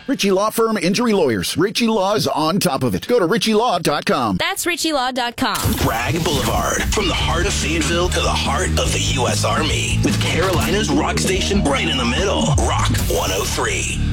Ritchie Law Firm Injury Lawyers. Ritchie Law is on top of it. Go to ritchielaw.com. That's ritchielaw.com. Bragg Boulevard, from the heart of Fayetteville to the heart of the U.S. Army, with Carolina's rock station right in the middle. Rock 103.